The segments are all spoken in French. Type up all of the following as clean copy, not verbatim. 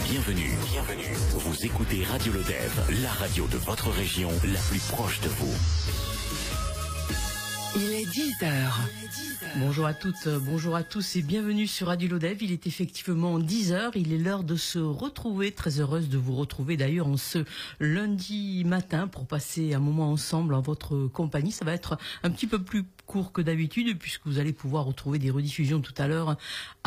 Bienvenue. Vous écoutez Radio Lodève, la radio de votre région, la plus proche de vous. Il est 10h. Bonjour à toutes, bonjour à tous et bienvenue sur Radio Lodève. Il est effectivement 10h, il est l'heure de se retrouver. Très heureuse de vous retrouver d'ailleurs en ce lundi matin pour passer un moment ensemble en votre compagnie. Ça va être un petit peu plus court que d'habitude puisque vous allez pouvoir retrouver des rediffusions tout à l'heure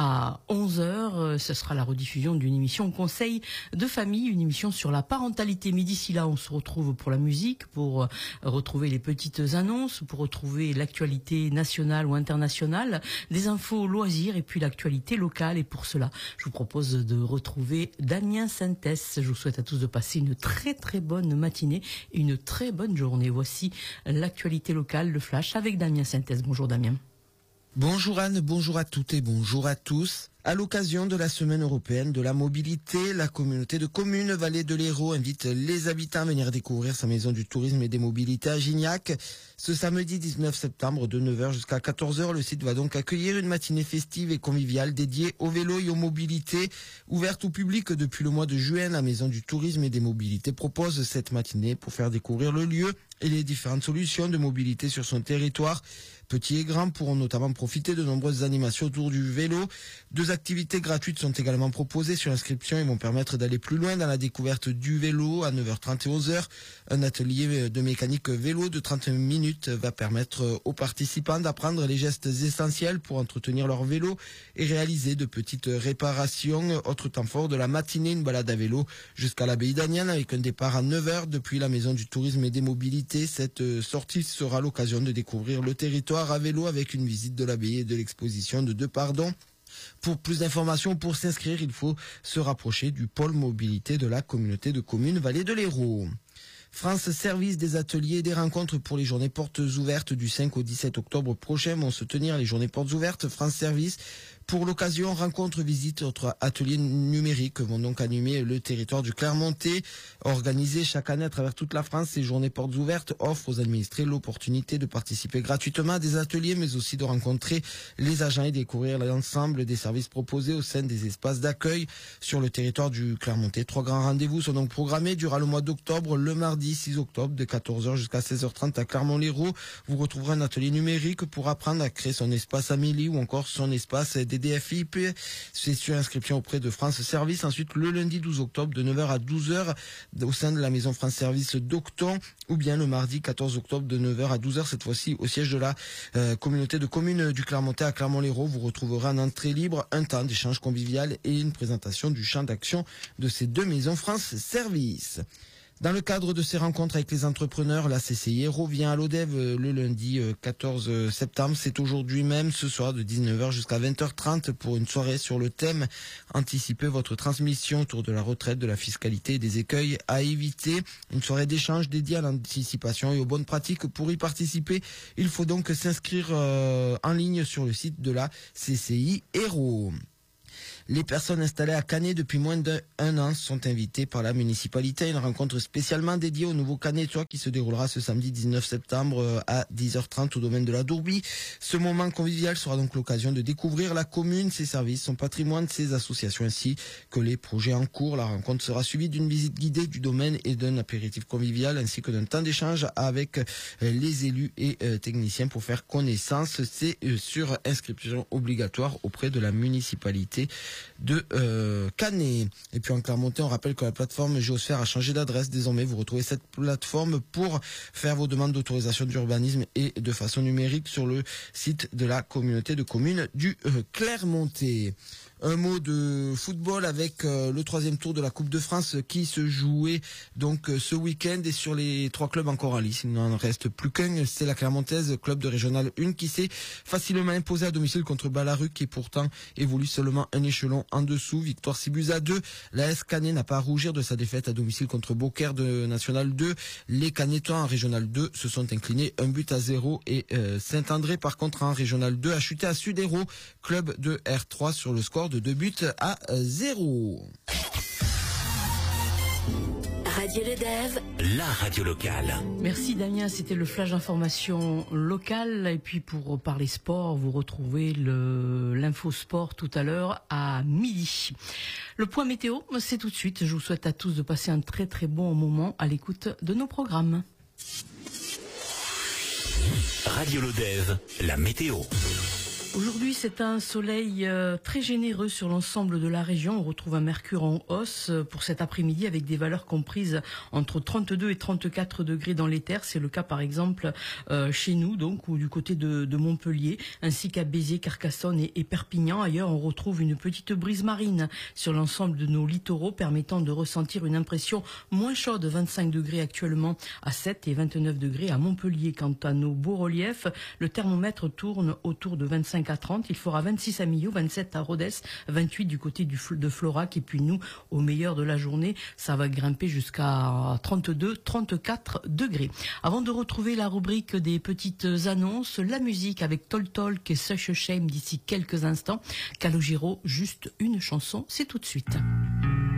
à 11h. Ce sera la rediffusion d'une émission Conseil de famille, une émission sur la parentalité. Mais d'ici là, on se retrouve pour la musique, pour retrouver les petites annonces, pour retrouver l'actualité nationale ou internationale, des infos loisirs et puis l'actualité locale. Et pour cela, je vous propose de retrouver Damien Sintès. Je vous souhaite à tous de passer une très très bonne matinée et une très bonne journée. Voici l'actualité locale, le flash avec Damien Sintès. Bonjour Damien. Bonjour Anne, bonjour à toutes et bonjour à tous. À l'occasion de la Semaine européenne de la mobilité, la communauté de communes Vallée de l'Hérault invite les habitants à venir découvrir sa maison du tourisme et des mobilités à Gignac. Ce samedi 19 septembre de 9h jusqu'à 14h, le site va donc accueillir une matinée festive et conviviale dédiée au vélo et aux mobilités. Ouverte au public depuis le mois de juin, la maison du tourisme et des mobilités propose cette matinée pour faire découvrir le lieu et les différentes solutions de mobilité sur son territoire. Petits et grands pourront notamment profiter de nombreuses animations autour du vélo. Deux activités gratuites sont également proposées sur inscription et vont permettre d'aller plus loin dans la découverte du vélo à 9h30 et 11h. Un atelier de mécanique vélo de 30 minutes va permettre aux participants d'apprendre les gestes essentiels pour entretenir leur vélo et réaliser de petites réparations. Autre temps fort de la matinée, une balade à vélo jusqu'à l'abbaye d'Aniane avec un départ à 9h depuis la maison du tourisme et des mobilités. Cette sortie sera l'occasion de découvrir le territoire à vélo avec une visite de l'abbaye et de l'exposition de deux pardons. Pour plus d'informations, pour s'inscrire, il faut se rapprocher du pôle mobilité de la communauté de communes Vallée de l'Hérault. France Service, des ateliers et des rencontres pour les journées portes ouvertes du 5 au 17 octobre prochain vont se tenir les journées portes ouvertes France Service. Pour l'occasion, rencontres, visites, autres ateliers numériques vont donc animer le territoire du Clermontais. Organisés chaque année à travers toute la France, ces journées portes ouvertes offrent aux administrés l'opportunité de participer gratuitement à des ateliers, mais aussi de rencontrer les agents et découvrir l'ensemble des services proposés au sein des espaces d'accueil sur le territoire du Clermontais. 3 grands rendez-vous sont donc programmés durant le mois d'octobre. Le mardi 6 octobre de 14h jusqu'à 16h30 à Clermont-Lérault, vous retrouverez un atelier numérique pour apprendre à créer son espace Amélie ou encore son espace DFIP. C'est sur inscription auprès de France Service. Ensuite, le lundi 12 octobre de 9h à 12h au sein de la maison France Service d'Octon, ou bien le mardi 14 octobre de 9h à 12h, cette fois-ci au siège de la communauté de communes du Clermontais à Clermont-Lérault. Vous retrouverez en entrée libre un temps d'échange convivial et une présentation du champ d'action de ces deux maisons France Service. Dans le cadre de ces rencontres avec les entrepreneurs, la CCI Hérault vient à Lodève le lundi 14 septembre. C'est aujourd'hui même, ce soir, de 19h jusqu'à 20h30 pour une soirée sur le thème « Anticipez votre transmission autour de la retraite, de la fiscalité et des écueils à éviter ». Une soirée d'échange dédiée à l'anticipation et aux bonnes pratiques. Pour y participer, il faut donc s'inscrire en ligne sur le site de la CCI Hérault. Les personnes installées à Canet depuis moins d'un an sont invitées par la municipalité à une rencontre spécialement dédiée au nouveau Canetois qui se déroulera ce samedi 19 septembre à 10h30 au domaine de la Dourbie. Ce moment convivial sera donc l'occasion de découvrir la commune, ses services, son patrimoine, ses associations ainsi que les projets en cours. La rencontre sera suivie d'une visite guidée du domaine et d'un apéritif convivial ainsi que d'un temps d'échange avec les élus et techniciens pour faire connaissance. C'est sur inscription obligatoire auprès de la municipalité de Canet. Et puis en Clermontais, on rappelle que la plateforme Géosphère a changé d'adresse. Désormais, vous retrouvez cette plateforme pour faire vos demandes d'autorisation d'urbanisme et de façon numérique sur le site de la communauté de communes du Clermontais. Un mot de football avec le 3e tour de la Coupe de France qui se jouait donc ce week-end, et sur les 3 clubs encore en lice, il n'en reste plus qu'un, c'est la Clermontaise, club de Régional 1 qui s'est facilement imposé à domicile contre Ballaruc qui pourtant évolue seulement un échelon en dessous. Victoire 6-2. La S Canet n'a pas à rougir de sa défaite à domicile contre Beaucaire de National 2. Les Canetois en Régional 2 se sont inclinés 1-0 et Saint-André par contre en Régional 2 a chuté à Sud-Hérault, club de R3 sur le score de 2-0. Radio Lodève, La radio locale. Merci Damien, c'était le flash d'information locale. Et puis pour parler sport, vous retrouvez l'info sport tout à l'heure à midi. Le point météo, c'est tout de suite. Je vous souhaite à tous de passer un très très bon moment à l'écoute de nos programmes. Radio Lodève, la météo. Aujourd'hui, c'est un soleil très généreux sur l'ensemble de la région. On retrouve un mercure en hausse pour cet après-midi avec des valeurs comprises entre 32 et 34 degrés dans les terres. C'est le cas par exemple chez nous, donc, ou du côté de Montpellier, ainsi qu'à Béziers, Carcassonne et Perpignan. Ailleurs, on retrouve une petite brise marine sur l'ensemble de nos littoraux, permettant de ressentir une impression moins chaude, 25 degrés actuellement à 7 et 29 degrés à Montpellier. Quant à nos beaux reliefs, le thermomètre tourne autour de 25 à 30, il fera 26 à Millau, 27 à Rodez, 28 du côté de Florac, et puis nous, au meilleur de la journée, ça va grimper jusqu'à 32, 34 degrés. Avant de retrouver la rubrique des petites annonces, la musique avec Tol Talk et Such a Shame d'ici quelques instants. Calogero, juste une chanson, c'est tout de suite.